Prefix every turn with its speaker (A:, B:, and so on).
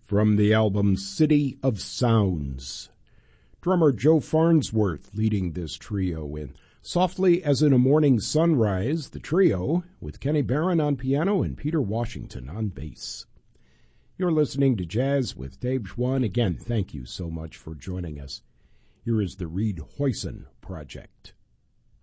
A: from the album City of Sounds. Drummer Joe Farnsworth leading this trio in Softly as in a Morning Sunrise, the trio with Kenny Barron on piano and Peter Washington on bass. You're listening to Jazz with Dave Schwann. Again, thank you so much for joining us. Here is the Reed Hoyson Project.